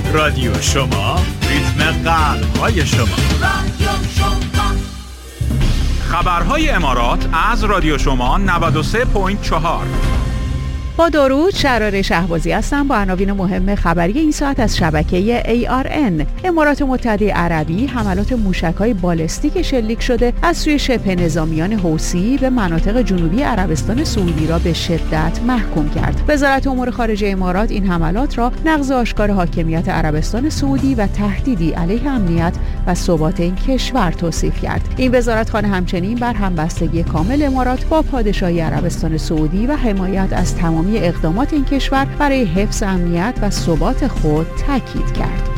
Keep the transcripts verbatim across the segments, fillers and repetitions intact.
رادیو شما، ریتم قلب‌های شما. رادیو شما. خبرهای امارات از رادیو شما نود و سه ممیز چهار. با درود، شراره شهبازی هستم با عناوین مهم خبری این ساعت از شبکه ای آر ان. امارات متحده عربی حملات موشک‌های بالستیک شلیک شده از سوی شبه نظامیان حوثی به مناطق جنوبی عربستان سعودی را به شدت محکوم کرد. وزارت امور خارجه امارات این حملات را نقض آشکار حاکمیت عربستان سعودی و تهدیدی علیه امنیت و ثبات این کشور توصیف کرد. این وزارتخانه همچنین بر همبستگی کامل امارات با پادشاهی عربستان سعودی و حمایت از تمام اقدامات این کشور برای حفظ امنیت و ثبات خود تاکید کرد.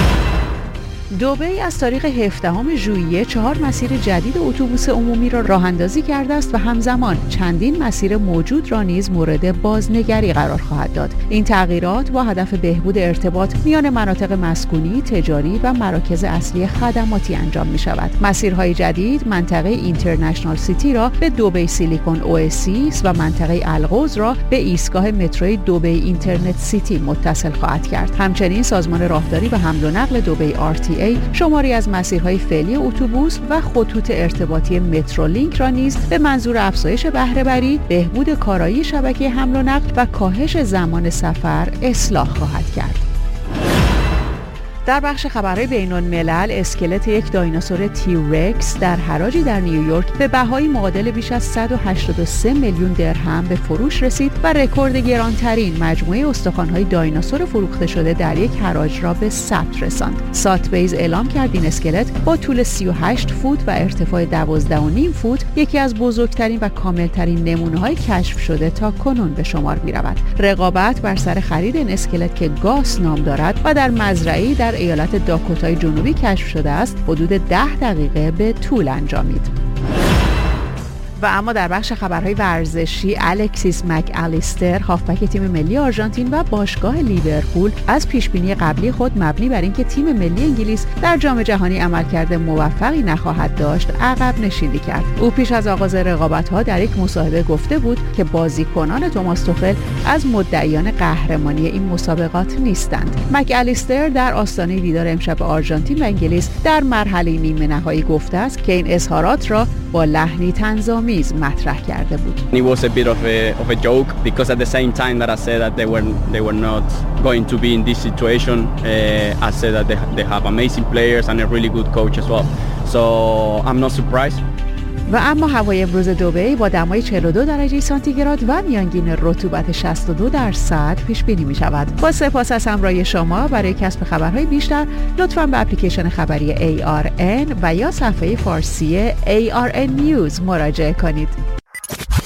دبی از تاریخ هفدهم ژوئیه چهار مسیر جدید اتوبوس عمومی را راه اندازی کرده است و همزمان چندین مسیر موجود را نیز مورد بازنگری قرار خواهد داد. این تغییرات با هدف بهبود ارتباط میان مناطق مسکونی، تجاری و مراکز اصلی خدماتی انجام می شود. مسیرهای جدید منطقه اینترنشنال سیتی را به دبی سیلیکون اواسیس و منطقه القدس را به ایستگاه متروی دبی اینترنت سیتی متصل خواهد کرد. همچنین سازمان راهداری و حمل و نقل دبی آر تی ای شماری از مسیرهای فعلی اتوبوس و خطوط ارتباطی مترولینک را نیز به منظور افزایش بهره‌وری، بهبود کارایی شبکه حمل و نقل و کاهش زمان سفر اصلاح خواهد کرد. در بخش خبرهای بین‌الملل، اسکلت یک دایناسور تیرکس در حراجی در نیویورک به بهای معادل بیش از صد و هشتاد و سه میلیون درهم به فروش رسید و رکورد گرانترین مجموعه استخوان‌های دایناسور فروخته شده در یک حراج را به ثبت رساند. ساتبیز اعلام کرد این اسکلت با طول سی و هشت فوت و ارتفاع دوازده و نیم فوت یکی از بزرگترین و کاملترین نمونه‌های کشف شده تا کنون به شمار می‌رود. رقابت بر سر خرید این اسکلت که گاس نام دارد و در مزرعه‌ای در ایالت داکوتای جنوبی کشف شده است، حدود ده دقیقه به طول انجامید. و اما در بخش خبرهای ورزشی، الکسیس مک الیستر هافبک تیم ملی آرژانتین و باشگاه لیورپول از پیشبینی قبلی خود مبنی بر اینکه تیم ملی انگلیس در جام جهانی عملکرد موفقی نخواهد داشت عقب نشینی کرد. او پیش از آغاز رقابت‌ها در یک مصاحبه گفته بود که بازیکنان توماس توخل از مدعیان قهرمانی این مسابقات نیستند. مک الیستر در آستانه دیدار امشب آرژانتین و انگلیس در مرحله نیمه نهایی گفته است که این اظهارات را با لحنی طنزآمیز مطرح کرده بود. It was a bit of a of a joke because at the same time that I said that they were they were not going to be in this situation, uh, I said that they they have amazing players and a really good coach as well. So I'm not surprised. و اما هوای امروز دبی با دمای چهل و دو درجه سانتیگراد و میانگین رطوبت شصت و دو درصد پیش بینی می شود. با سپاس از همراهی شما. برای کسب خبرهای بیشتر لطفاً به اپلیکیشن خبری ای آر ان و یا صفحه فارسی ای آر ان نیوز مراجعه کنید.